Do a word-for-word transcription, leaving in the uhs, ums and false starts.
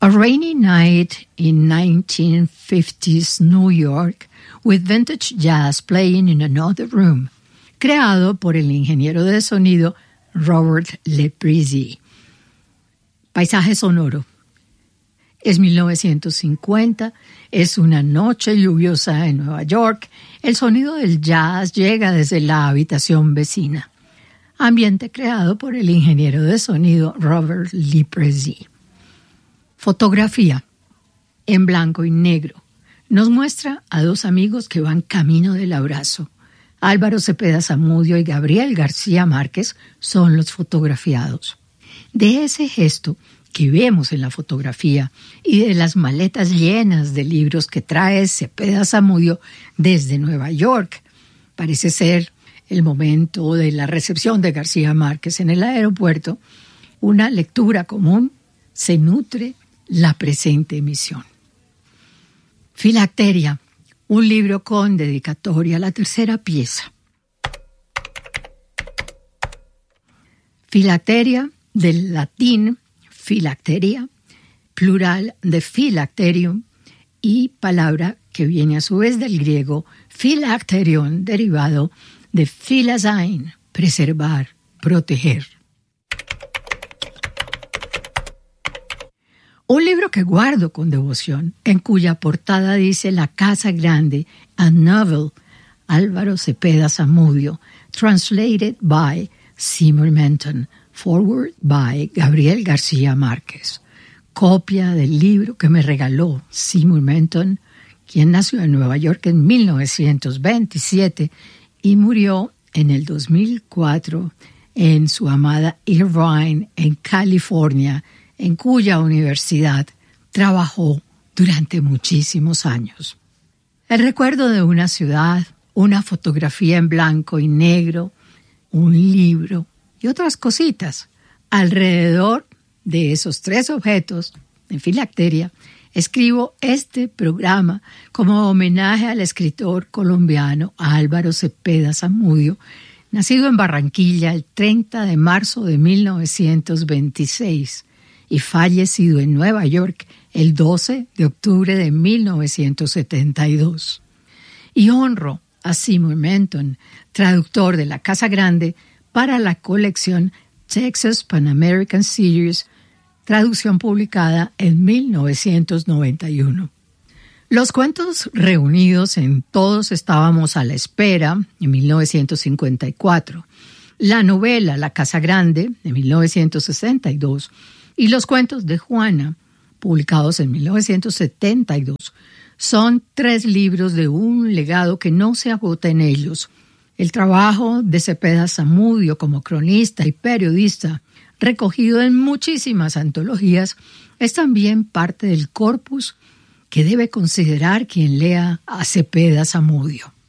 A rainy night in nineteen fifties New York with vintage jazz playing in another room, creado por el ingeniero de sonido Robert Leprezi. Paisaje sonoro. Es mil novecientos cincuenta, es una noche lluviosa en Nueva York. El sonido del jazz llega desde la habitación vecina. Ambiente creado por el ingeniero de sonido Robert Leprezi. Fotografía. En blanco y negro. Nos muestra a dos amigos que van camino del abrazo. Álvaro Cepeda Zamudio y Gabriel García Márquez son los fotografiados. De ese gesto que vemos en la fotografía y de las maletas llenas de libros que trae Cepeda Zamudio desde Nueva York, parece ser el momento de la recepción de García Márquez en el aeropuerto, una lectura común se nutre la presente emisión. Filacteria, un libro con dedicatoria a la tercera pieza. Filacteria, del latín filacteria, plural de filacterium, y palabra que viene a su vez del griego filacterion, derivado de filazain, preservar, proteger. Un libro que guardo con devoción, en cuya portada dice La Casa Grande, a novel, Álvaro Cepeda Zamudio, translated by Seymour Menton, forward by Gabriel García Márquez. Copia del libro que me regaló Seymour Menton, quien nació en Nueva York en mil novecientos veintisiete y murió en el dos mil cuatro en su amada Irvine, en California, en cuya universidad trabajó durante muchísimos años. El recuerdo de una ciudad, una fotografía en blanco y negro, un libro y otras cositas. Alrededor de esos tres objetos, en filacteria, escribo este programa como homenaje al escritor colombiano Álvaro Cepeda Zamudio, nacido en Barranquilla el treinta de marzo de mil novecientos veintiséis y fallecido en Nueva York el doce de octubre de mil novecientos setenta y dos. Y honro a Seymour Menton, traductor de La Casa Grande, para la colección Texas Pan American Series, traducción publicada en mil novecientos noventa y uno. Los cuentos reunidos en Todos estábamos a la espera, en mil novecientos cincuenta y cuatro, la novela La Casa Grande, de mil novecientos sesenta y dos, y los cuentos de Juana, publicados en mil novecientos setenta y dos, son tres libros de un legado que no se agota en ellos. El trabajo de Cepeda Zamudio como cronista y periodista, recogido en muchísimas antologías, es también parte del corpus que debe considerar quien lea a Cepeda Zamudio.